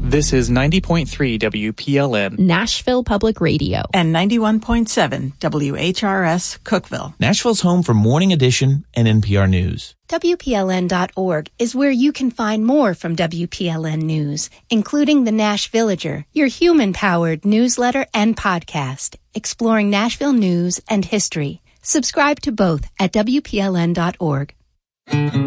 This is 90.3 WPLN, Nashville Public Radio, and 91.7 WHRS, Cookeville. Nashville's home for Morning Edition and NPR News. WPLN.org is where you can find more from WPLN News, including the Nash Villager, your human-powered newsletter and podcast, exploring Nashville news and history. Subscribe to both at WPLN.org.